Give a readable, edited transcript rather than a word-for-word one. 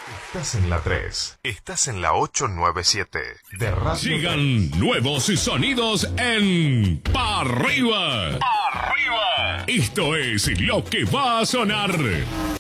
Estás en la 3. Estás en la 897 de Radio. Sigan nuevos sonidos en Pa' Arriba. Esto es lo que va a sonar.